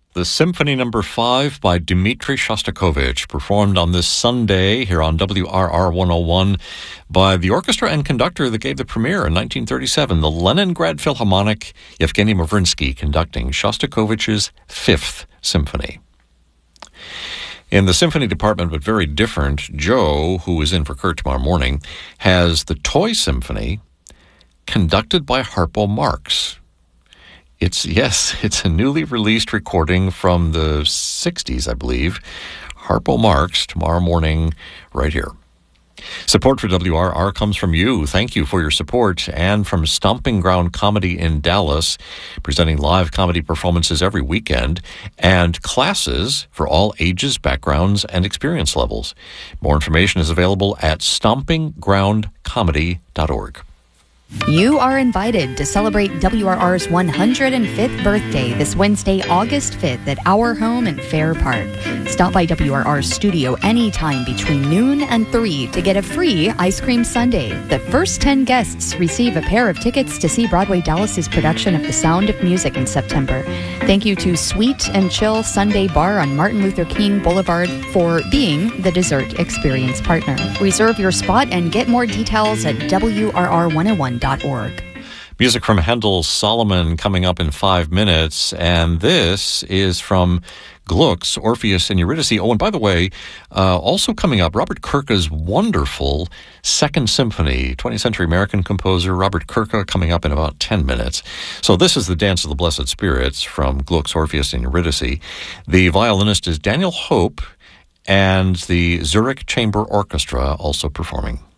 The Symphony No. 5 by Dmitri Shostakovich, performed on this Sunday here on WRR 101 by the orchestra and conductor that gave the premiere in 1937, the Leningrad Philharmonic, Yevgeny Mavrinsky conducting Shostakovich's Fifth Symphony. In the symphony department, but very different, Joe, who is in for Kurt tomorrow morning, has the Toy Symphony conducted by Harpo Marx. It's a newly released recording from the 60s, I believe. Harpo Marx, tomorrow morning, right here. Support for WRR comes from you. Thank you for your support. And from Stomping Ground Comedy in Dallas, presenting live comedy performances every weekend, and classes for all ages, backgrounds, and experience levels. More information is available at stompinggroundcomedy.org. You are invited to celebrate WRR's 105th birthday this Wednesday, August 5th at our home in Fair Park. Stop by WRR's studio anytime between noon and 3 to get a free ice cream sundae. The first 10 guests receive a pair of tickets to see Broadway Dallas's production of The Sound of Music in September. Thank you to Sweet and Chill Sunday Bar on Martin Luther King Boulevard for being the dessert experience partner. Reserve your spot and get more details at WRR101.org. Music from Handel's Solomon coming up in 5 minutes, and this is from Gluck's Orpheus and Eurydice. Oh, and by the way, also coming up, Robert Kirka's wonderful Second Symphony, 20th century American composer Robert Kirka, coming up in about 10 minutes. So this is the Dance of the Blessed Spirits from Gluck's Orpheus and Eurydice. The violinist is Daniel Hope, and the Zurich Chamber Orchestra also performing.